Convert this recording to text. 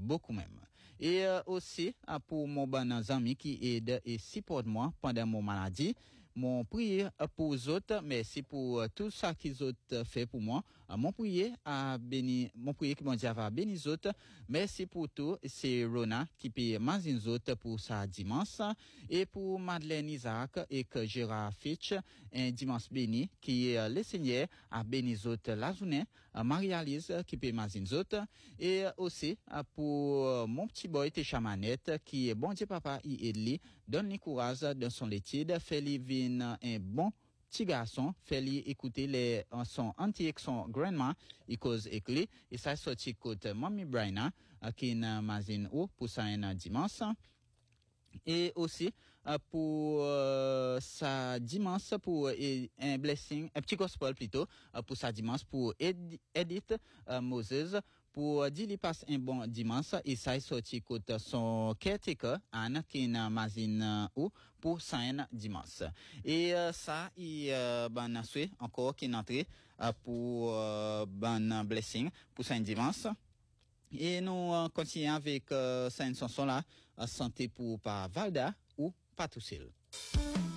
beaucoup même. Et aussi pour mon bon ami qui aide et supporte moi pendant mon maladie. Mon prière pour les autres, merci pour tout ça qu'ils ont fait pour moi. Mon prière que mon Dieu va bénir les autres. Merci pour tout. C'est Rona qui paye mazin autres pour sa dimanche. Et pour Madeleine Isaac et que Gérard Fitch, un dimanche béni, qui est le Seigneur a béni les autres la journée. Marie-Alice qui paye mazin autres. Et aussi pour mon petit boy Téchamanette qui est bon Dieu papa, il aide lui, donne-lui courage dans son étude, fait-lui un bon petit garçon, fait-lui écouter son anti son grandma, il cause écrit, et ça sorti côté Mamie Briana, qui est une mazine ou pour ça un dimanche. Et aussi pour sa dimanche pour un blessing un petit gospel plutôt pour sa dimanche pour Edith Moses pour dire qu'il passe un bon dimanche et ça est sorti côté son caretaker Anne qui est mazine ou pour ça un dimanche et ça il ben souhait encore qui est entré pour ben blessing pour ça un dimanche. Et nous continuons avec cette chanson là, Santé pour par Valda ou Patoussil.